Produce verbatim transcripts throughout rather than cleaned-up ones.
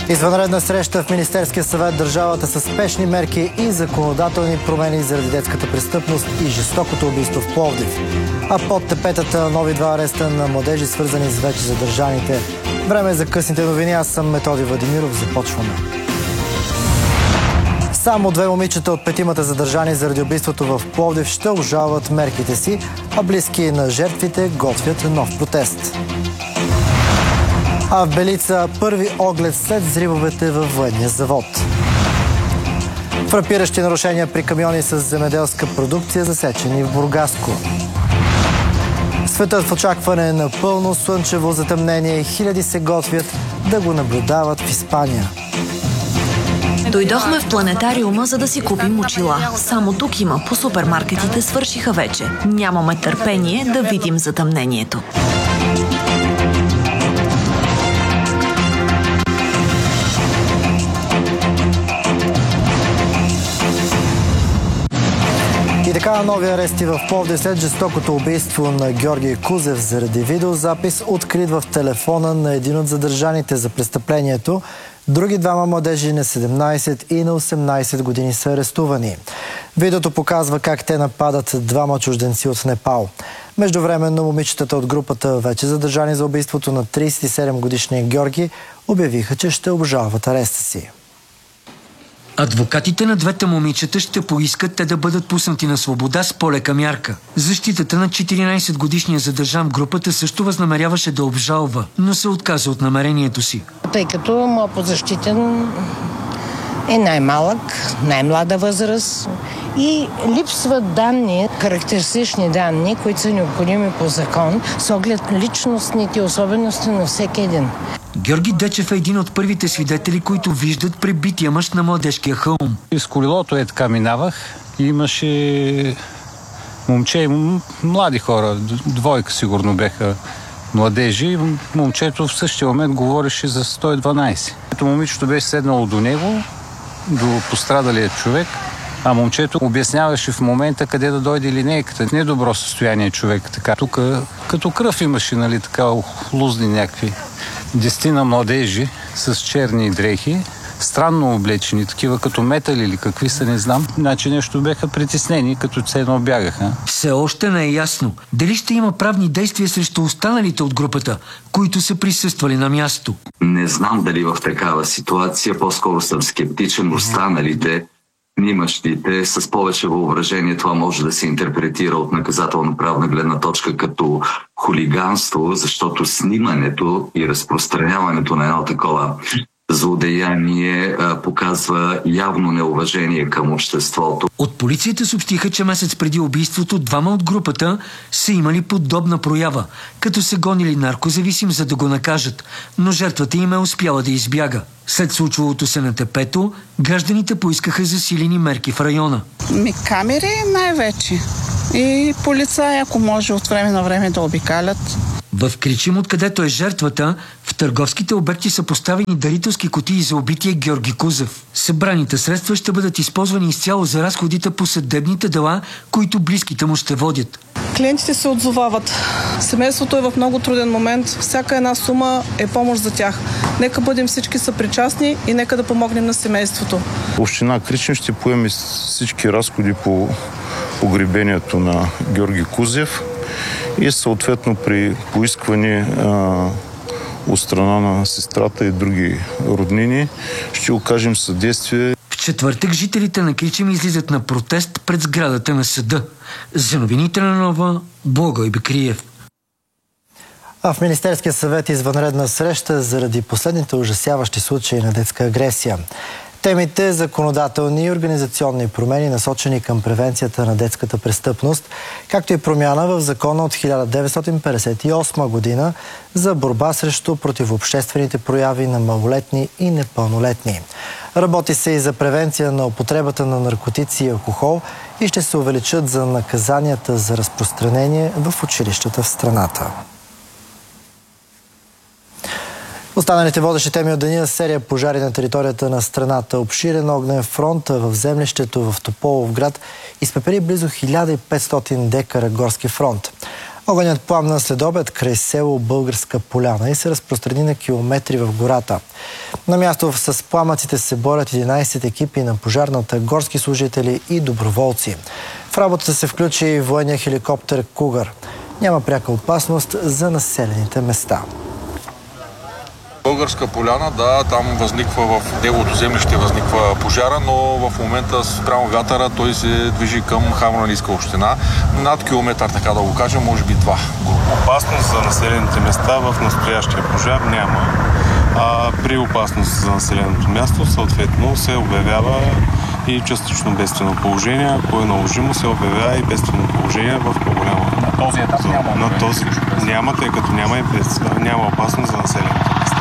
Извънредна среща в Министерския съвет, държавата със спешни мерки и законодателни промени заради детската престъпност и жестокото убийство в Пловдив. А под тепетата нови два ареста на младежи, свързани с вече задържаните. Време е за късните новини. Аз съм Методи Владимиров. Започваме. Само две момичета от петимата задържани заради убийството в Пловдив ще обжалват мерките си, а близки на жертвите готвят нов протест. А в Белица първи оглед след взривовете във военния завод. Фрапиращи нарушения при камиони с земеделска продукция, засечени в Бургаско. Светът в очакване на пълно слънчево затъмнение. Хиляди се готвят да го наблюдават в Испания. Дойдохме в планетариума, за да си купим очила. Само тук има, по супермаркетите свършиха вече. Нямаме търпение да видим затъмнението. И така, нови арести в Пловдив след жестокото убийство на Георги Кузев заради видеозапис, открит в телефона на един от задържаните за престъплението. Други двама младежи на седемнайсет и на осемнайсет години са арестувани. Видеото показва как те нападат двама чужденци от Непал. Междувременно момичетата от групата, вече задържани за убийството на трийсет и седем годишния Георги, обявиха, че ще обжалват ареста си. Адвокатите на двете момичета ще поискат те да бъдат пуснати на свобода с по-лека мярка. Защитата на четиринайсетгодишния задържан в групата също възнамеряваше да обжалва, но се отказа от намерението си. Тъй като моят подзащитен е най-малък, най-млада възраст и липсват данни, характеристични данни, които са необходими по закон, с оглед личностните особености на всеки един. Георги Дечев е един от първите свидетели, които виждат пребития мъж на Младежкия хълм. С колелото е така минавах и имаше момче и млади хора, двойка сигурно беха младежи. Момчето в същия момент говореше за сто и дванайсет. Момичето беше седнало до него, до пострадалия човек, а момчето обясняваше в момента къде да дойде линейката. Недобро състояние човек. Така. Тук като кръв имаше, нали, така лузни някакви. Десетина младежи с черни дрехи, странно облечени, такива като метали или какви са, не знам. Значи нещо беха притеснени, като ценно бягаха. Все още не е ясно дали ще има правни действия срещу останалите от групата, които са присъствали на място. Не знам дали в такава ситуация, по-скоро съм скептичен. Останалите, снимащите, с повече въображение, това може да се интерпретира от наказателно-правна гледна точка като хулиганство, защото снимането и разпространяването на едно такова злодеяние а, показва явно неуважение към обществото. От полицията съобщиха, че месец преди убийството двама от групата са имали подобна проява, като се гонили наркозависим, за да го накажат, но жертвата им е успяла да избяга. След случвалото се на тепето, гражданите поискаха засилени мерки в района. Ми камери най-вече и полицаи, ако може от време на време да обикалят. В Кричим, откъдето е жертвата, в търговските обекти са поставени дарителски кутии за убития Георги Кузев. Събраните средства ще бъдат използвани изцяло за разходите по съдебните дела, които близките му ще водят. Клиентите се отзовават. Семейството е в много труден момент. Всяка една сума е помощ за тях. Нека бъдем всички съпричастни и нека да помогнем на семейството. Община Кричим ще поеме всички разходи по погребението на Георги Кузев и съответно при поискване а, от страна на сестрата и други роднини ще окажем съдействие. В четвъртък жителите на Кричим излизат на протест пред сградата на съда. За новините на Нова, Благой Бекриев. А в Министерския съвет извънредна среща заради последните ужасяващи случаи на детска агресия. Темите законодателни и организационни промени, насочени към превенцията на детската престъпност, както и промяна в закона от хиляда деветстотин петдесет и осма година за борба срещу противообществените прояви на малолетни и непълнолетни. Работи се и за превенция на употребата на наркотици и алкохол и ще се увеличат за наказанията за разпространение в училищата в страната. Останалите водещи теми от деня: серия пожари на територията на страната, обширен огнен фронт в землището в Тополовград изпепели близо хиляда и петстотин декара горски фронт. Огънят пламна след обед край село Българска поляна и се разпространи на километри в гората. На място с пламъците се борят единайсет екипи на пожарната, горски служители и доброволци. В работата се включи и военния хеликоптер Кугър. Няма пряка опасност за населените места. Българска поляна, да, там възниква в неговото землище възниква пожара, но в момента спрямо вятъра той се движи към Харманлийска община. Над километър, така да го кажем, може би два. Опасност за населените места в настоящия пожар няма. А при опасност за населеното място съответно се обявява и частично бедствено положение. Ако е наложимо, се обявява и бедствено положение в по-голяма. На този етап няма. На този няма, тъй като няма и бедствено, няма опасност за населеното место.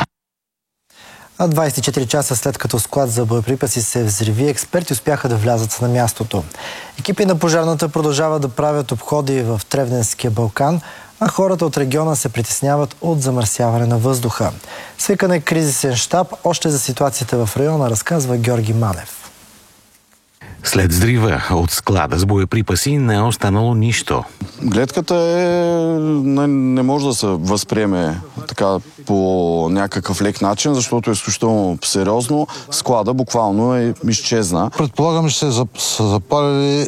А двайсет и четири часа след като склад за боеприпаси се взриви, експерти успяха да влязат на мястото. Екипи на пожарната продължават да правят обходи в Тревненския Балкан, а хората от региона се притесняват от замърсяване на въздуха. Свикан е кризисен щаб. Още за ситуацията в района разказва Георги Манев. След взрива от склада с боеприпаси не е останало нищо. Гледката е... Не, не може да се възприеме така по някакъв лек начин, защото е изключително сериозно. Склада буквално е изчезна. Предполагам, че се са запалили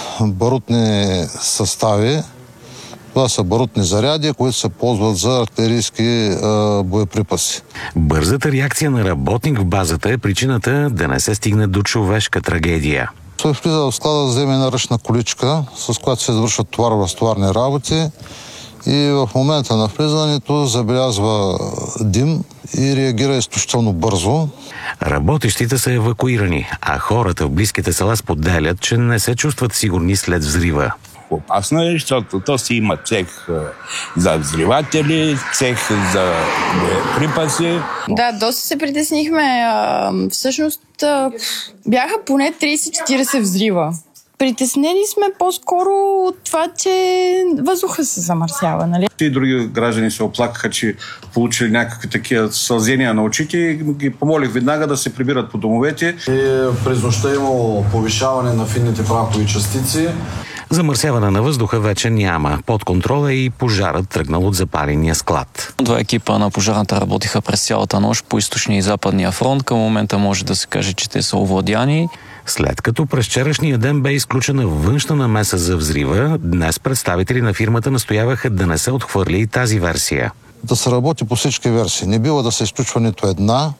барутни състави. Това са барутни заряди, които се ползват за артилерийски е, боеприпаси. Бързата реакция на работник в базата е причината да не се стигне до човешка трагедия. Той влиза в склада да вземе една ръчна количка, с която се извършват товаро-разтоварни работи, и в момента на влизането забелязва дим и реагира изключително бързо. Работещите са евакуирани, а хората в близките села споделят, че не се чувстват сигурни след взрива. Опасно е, защото то си има цех за взриватели, цех за припаси. Да, доста се притеснихме. Всъщност бяха поне трийсет-четирийсет взрива. Притеснени сме по-скоро от това, че въздуха се замърсява, нали? И други граждани се оплакаха, че получили някакви такива сълзения на очите и ги помолих веднага да се прибират по домовете. И през нощта имало повишаване на финните прахови частици. Замърсяване на въздуха вече няма. Под контрол е и пожарът, тръгнал от запаления склад. Два екипа на пожарната работиха през цялата нощ по източния и западния фронт. Към момента може да се каже, че те са овладяни. След като през вчерашния ден бе изключена външна намеса за взрива, днес представители на фирмата настояваха да не се отхвърли и тази версия. Да се работи по всички версии. Не бива да се изключва нито една,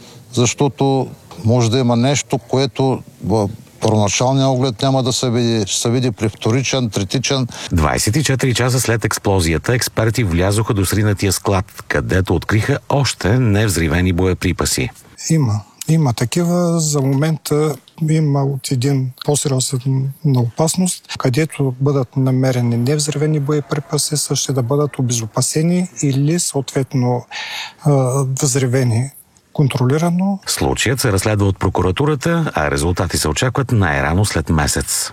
защото може да има нещо, което в първоначалния оглед няма да се види. Ще се види при вторичен, третичен. двайсет и четири часа след експлозията експерти влязоха до сринатия склад, където откриха още невзривени боеприпаси. Има. Има такива. За момента има от един по-сериозен на опасност, където бъдат намерени невзривени боеприпаси, също да бъдат обезопасени или съответно взривени контролирано. Случаят се разследва от прокуратурата, а резултати се очакват най-рано след месец.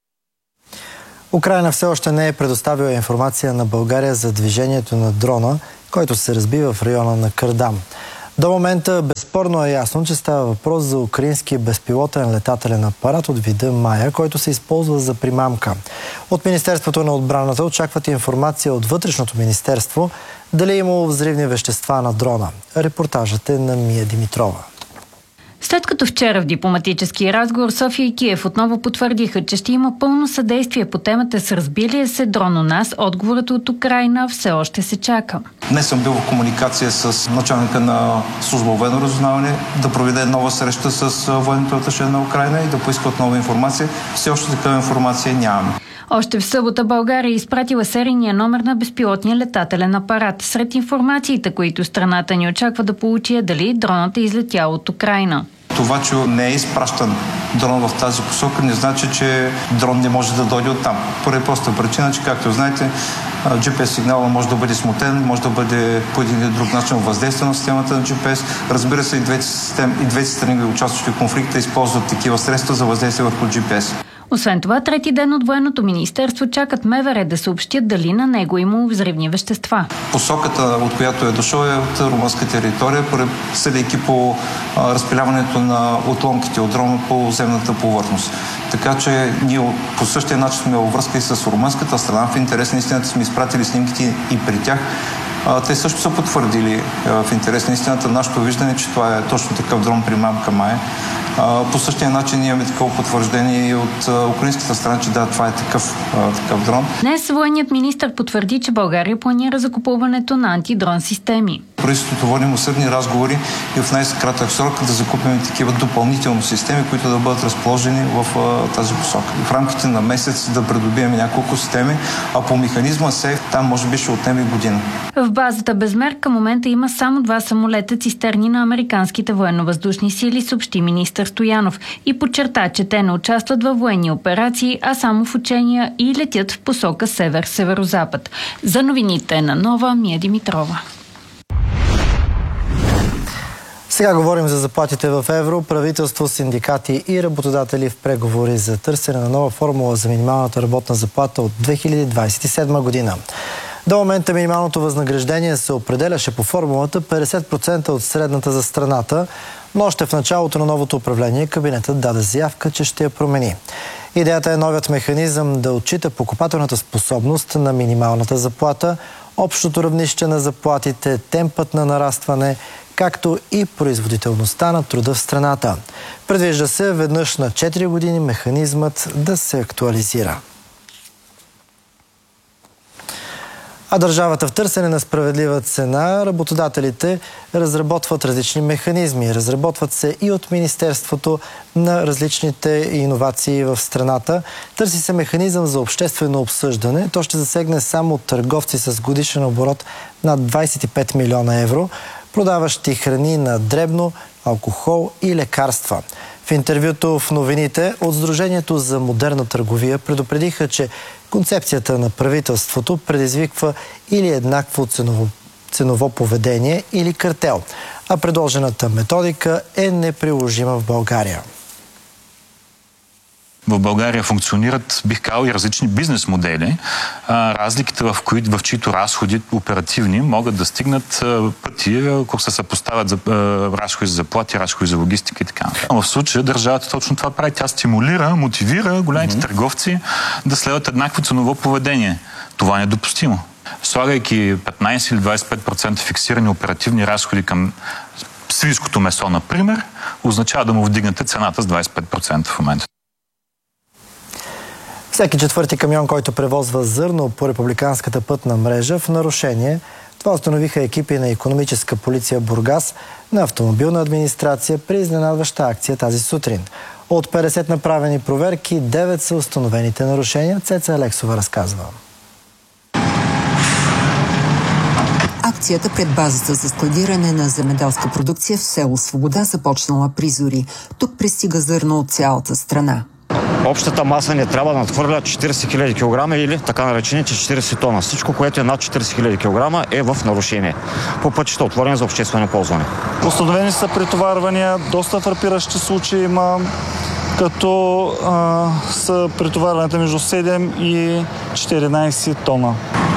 Украйна все още не е предоставила информация на България за движението на дрона, който се разби в района на Кардам. До момента безспорно е ясно, че става въпрос за украински безпилотен летателен апарат от вида Майя, който се използва за примамка. От Министерството на отбраната очакват информация от Вътрешното министерство дали е имало взривни вещества на дрона. Репортажът е на Мия Димитрова. След като вчера в дипломатически разговор София и Киев отново потвърдиха, че ще има пълно съдействие по темата с разбилия се дрон у нас, отговорът от Украйна все още се чака. Днес съм бил в комуникация с началника на служба военно разузнаване да проведе нова среща с военното аташе на Украйна и да поиска отново информация. Все още такава информация нямаме. Още в събота България изпратила серийния номер на безпилотния летателен апарат. Сред информациите, които страната ни очаква да получи, е дали дронът е излетял от Украйна. Това, че не е изпращан дрон в тази посока, не значи, че дрон не може да дойде оттам. Поради проста причина, че, както знаете, джи пи ес сигнала може да бъде смутен, може да бъде по един или друг начин въздействан на системата на джи пи ес. Разбира се, и двете, систем, и двете страни, участващи в конфликта, използват такива средства за въздействие върху джи пи ес. Освен това, трети ден от военното министерство чакат МВР да съобщят дали на него имало взривни вещества. Посоката, от която е дошъл, е от румънска територия, съдейки по а, разпиляването на отломките от дрона по земната повърхност. Така че ние по същия начин сме във връзка и с румънската страна. В интерес на истината сме изпратили снимките и при тях. Те също са потвърдили в интерес на истината нашето виждане, че това е точно такъв дрон при мамка Мая. По същия начин имаме такова потвърждение и от украинската страна, че да, това е такъв, такъв дрон. Днес военният министър потвърди, че България планира закупуването на антидрон системи. Правителството водим усърдни разговори и в най-кратък срок да закупим такива допълнителни системи, които да бъдат разположени в а, тази посока. В рамките на месец да придобием няколко системи, а по механизма СЕЙФ там може би ще отнеме година. В базата Безмер към момента има само два самолета цистерни на американските военно-въздушни сили, съобщи министър Стоянов и подчерта, че те не участват във военни операции, а само в учения и летят в посока север-северозапад. За новините на Нова, Мия Димитрова. Сега говорим за заплатите в евро. Правителство, синдикати и работодатели в преговори за търсене на нова формула за минималната работна заплата от две хиляди двадесет и седма година. До момента минималното възнаграждение се определяше по формулата петдесет процента от средната за страната, но още в началото на новото управление кабинетът даде заявка, че ще я промени. Идеята е новият механизъм да отчита покупателната способност на минималната заплата, общото равнище на заплатите, темпът на нарастване, както и производителността на труда в страната. Предвижда се веднъж на четири години механизмът да се актуализира. А държавата в търсене на справедлива цена, работодателите разработват различни механизми. Разработват се и от Министерството на различните иновации в страната. Търси се механизъм за обществено обсъждане. То ще засегне само търговци с годишен оборот над двадесет и пет милиона евро, продаващи храни на дребно, алкохол и лекарства. В интервюто в новините от Сдружението за модерна търговия предупредиха, че концепцията на правителството предизвиква или еднакво ценово, ценово поведение, или картел, а предложената методика е неприложима в България. В България функционират, бих казал, и различни бизнес модели, разликите в, кои, в чието разходи оперативни могат да стигнат пъти, ако се съпоставят за разходи за заплати, разходи за логистика и така нататък. В случая държавата точно това прави. Тя стимулира, мотивира големите mm-hmm. търговци да следват еднакво ценово поведение. Това е недопустимо. Слагайки петнадесет или двадесет и пет процента фиксирани оперативни разходи към свинското месо, например, означава да му вдигнете цената с двадесет и пет процента в момента. Всеки четвърти камион, който превозва зърно по републиканската пътна мрежа, в нарушение. Това установиха екипи на икономическа полиция Бургас, на автомобилна администрация при изненадваща акция тази сутрин. От петдесет направени проверки, девет са установените нарушения. Цеца Алексова разказва. Акцията пред базата за складиране на земеделска продукция в село Свобода започнала при зори. Тук пристига зърно от цялата страна. Общата маса не трябва да надхвърля четиридесет хиляди килограма или така наречените четиридесет тона. Всичко, което е над четиридесет хиляди килограма, е в нарушение. По пътища отворени за обществено ползване. Установени са претоварвания, доста фрапиращи случаи има, като а, са претоварванията между седем и четиринадесет тона.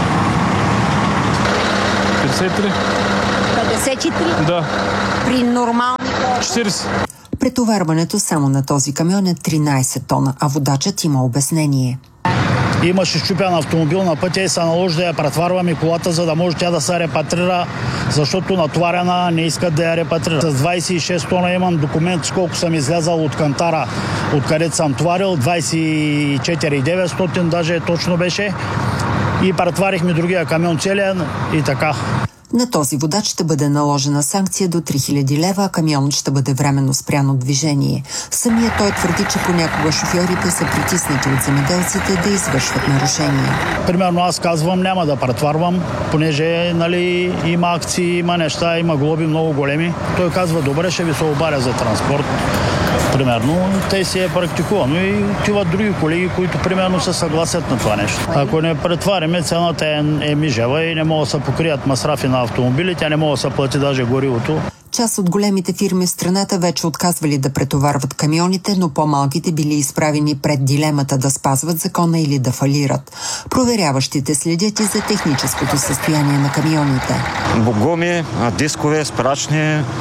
петдесет и три. петдесет и три? Да. При нормални... четиридесет. Претоварването само на този камион е тринадесет тона, а водачът има обяснение. Имаше счупен автомобил на пътя и се наложи да я претварваме колата, за да може тя да се репатрира, защото натоварена не искат да я репатрира. С двадесет и шест тона имам документ, сколко съм излязал от кантара, откъдето съм товарил, двадесет и четири хиляди и деветстотин даже точно беше. И претварихме другия камион целия и така. На този водач ще бъде наложена санкция до три хиляди лева, а камионът ще бъде временно спрян от движение. Самия той твърди, че понякога шофьорите са притиснати от земеделците да извършват нарушения. Примерно аз казвам, няма да претварвам, понеже нали, има акции, има неща, има глоби много големи. Той казва, добре, ще ви се обаря за транспорт. Примерно, те си е практикувано и отиват други колеги, които примерно се съгласят на това нещо. Ако не претвариме, цената е, е мижева и не могат да се покрият масрафи на автомобили, тя не може да се плати даже горивото. Част от големите фирми в страната вече отказвали да претоварват камионите, но по-малките били изправени пред дилемата да спазват закона или да фалират. Проверяващите следят и за техническото състояние на камионите. Богоми, дискове, спирачни,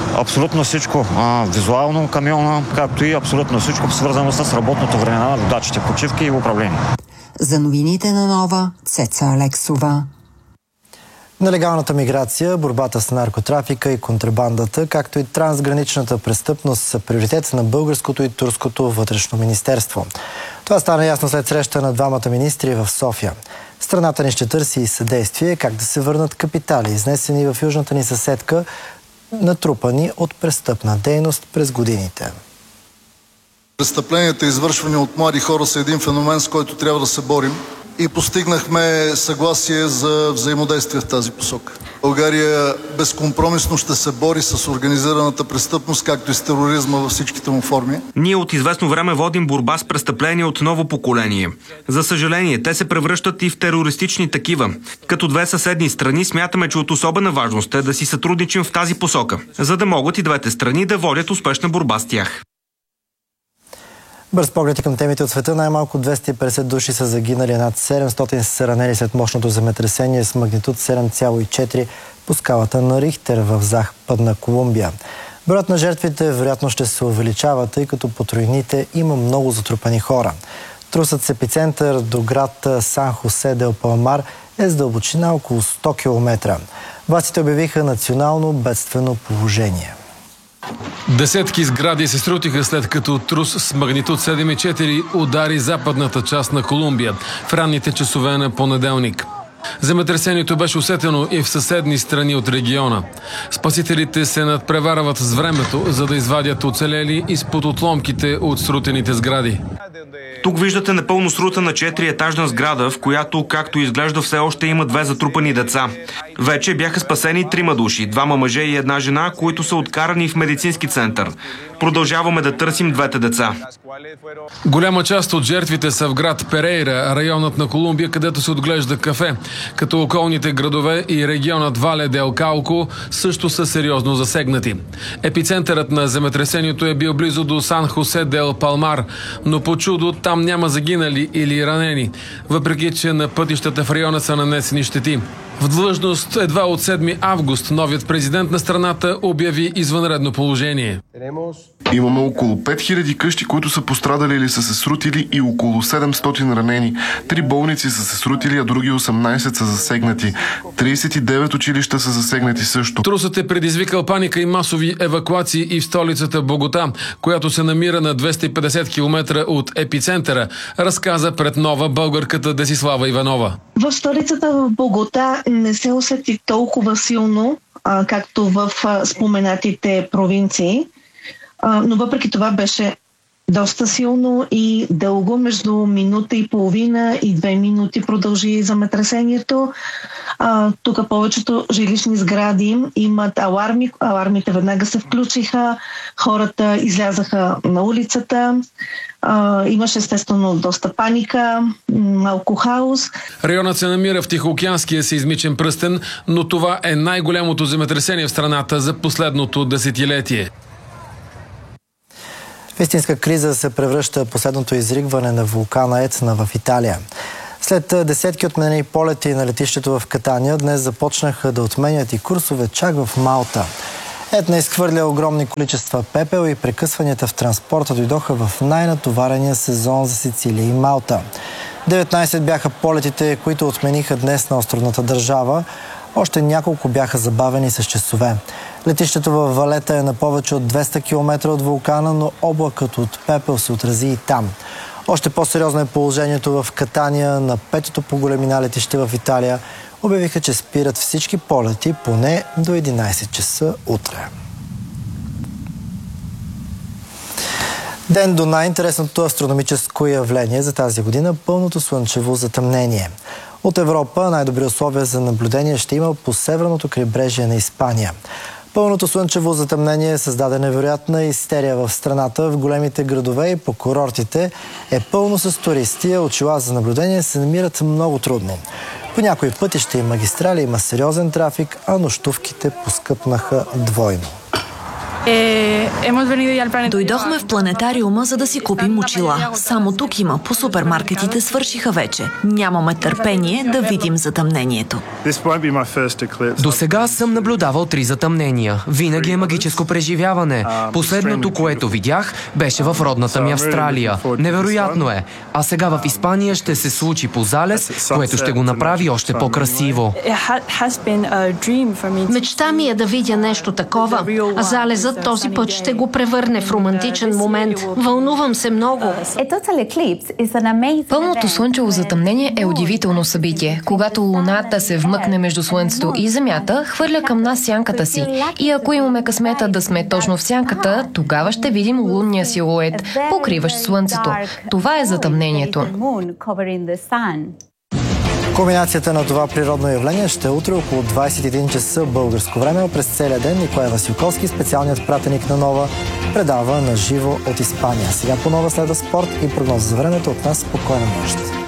абсолютно всичко а, визуално камиона, както и абсолютно всичко свързано с работното време на водачите, почивки и управление. За новините на Нова, Цеца Алексова. Нелегалната миграция, борбата с наркотрафика и контрабандата, както и трансграничната престъпност са приоритет на българското и турското вътрешно министерство. Това стана ясно след среща на двамата министри в София. Страната ни ще търси и съдействие как да се върнат капитали, изнесени в южната ни съседка, натрупани от престъпна дейност през годините. Престъпленията, извършвани от млади хора, са един феномен, с който трябва да се борим. И постигнахме съгласие за взаимодействие в тази посока. България безкомпромисно ще се бори с организираната престъпност, както и с тероризма във всичките му форми. Ние от известно време водим борба с престъпления от ново поколение. За съжаление, те се превръщат и в терористични такива. Като две съседни страни смятаме, че от особена важност е да си сътрудничим в тази посока, за да могат и двете страни да водят успешна борба с тях. Бърз поглед към темите от света. Най-малко двеста и петдесет души са загинали, над седемстотин са ранени след мощното земетресение с магнитуд седем цяло и четири по скалата на Рихтер в Западна Колумбия. Броят на жертвите вероятно ще се увеличава, тъй като по руините има много затрупани хора. Трусът с епицентър до град Сан Хосе дел Палмар е с дълбочина около сто километра. Властите обявиха национално бедствено положение. Десетки сгради се срутиха след като трус с магнитуд седем цяло и четири удари западната част на Колумбия в ранните часове на понеделник. Земетресението беше усетено и в съседни страни от региона. Спасителите се надпреварват с времето, за да извадят оцелели изпод отломките от срутените сгради. Тук виждате напълно срутена четириетажна сграда, в която, както изглежда, все още има две затрупани деца. Вече бяха спасени трима души, двама мъже и една жена, които са откарани в медицински център. Продължаваме да търсим двете деца. Голяма част от жертвите са в град Перейра, районът на Колумбия, където се отглежда кафе, като околните градове и регионът Вале дел Кауко също са сериозно засегнати. Епицентърът на земетресението е бил близо до Сан Хосе дел Палмар, но по чудо там няма загинали или ранени, въпреки че на пътищата в района са нанесени щети. В длъжност едва от седми август новият президент на страната обяви извънредно положение. Имаме около пет хиляди къщи, които са пострадали или са се срутили, и около седемстотин ранени. Три болници са се срутили, а други осемнайсет са засегнати. трийсет и девет училища са засегнати също. Трусът е предизвикал паника и масови евакуации и в столицата Богота, която се намира на двеста и петдесет километра от епицентъра, разказа пред Нова българката Десислава Иванова. В столицата в Богота не се усети толкова силно, а, както в а, споменатите провинции, а, но въпреки това беше доста силно и дълго, между минута и половина и две минути продължи земетресението. А, тук повечето жилищни сгради имат аларми. Алармите веднага се включиха, хората излязаха на улицата. Uh, имаше естествено доста паника, малко хаос. Районът се намира в Тихоокеанския сеизмичен пръстен, но това е най-голямото земетресение в страната за последното десетилетие. В истинска криза се превръща последното изригване на вулкана Етна в Италия. След десетки отменени полети на летището в Катания, днес започнаха да отменят и курсове чак в Малта. Етна изхвърля огромни количества пепел и прекъсванията в транспорта дойдоха в най-натоварения сезон за Сицилия и Малта. деветнайсет бяха полетите, които отмениха днес на островната държава. Още няколко бяха забавени с часове. Летището във Валета е на повече от двеста километра от вулкана, но облакът от пепел се отрази и там. Още по-сериозно е положението в Катания, на петото по големина летище в Италия. Обявиха, че спират всички полети поне до единайсет часа утре. Ден до най-интересното астрономическо явление за тази година – пълното слънчево затъмнение. От Европа най-добри условия за наблюдение ще има по северното крайбрежие на Испания. Пълното слънчево затъмнение създаде невероятна истерия в страната. В големите градове и по курортите е пълно с туристи, а очила за наблюдение се намират много трудно. По някои пътища и магистрали има сериозен трафик, а нощувките поскъпнаха двойно. Дойдохме в планетариума, за да си купим очила. Само тук има, по супермаркетите свършиха вече. Нямаме търпение да видим затъмнението. До сега съм наблюдавал три затъмнения. Винаги е магическо преживяване. Последното, което видях, беше в родната ми Австралия. Невероятно е. А сега в Испания ще се случи по залез, което ще го направи още по-красиво. Мечта ми е да видя нещо такова, а залезът този път ще го превърне в романтичен момент. Вълнувам се много. Пълното слънчево затъмнение е удивително събитие. Когато луната се вмъкне между слънцето и земята, хвърля към нас сянката си. И ако имаме късмета да сме точно в сянката, тогава ще видим лунния силует, покриващ слънцето. Това е затъмнението. Кулминацията на това природно явление ще е утре около двадесет и един часа българско време. През целия ден Николай Василковски, специалният пратеник на Нова, предава на живо от Испания. Сега по Нова следва спорт и прогноза за времето. От нас спокойна нощ.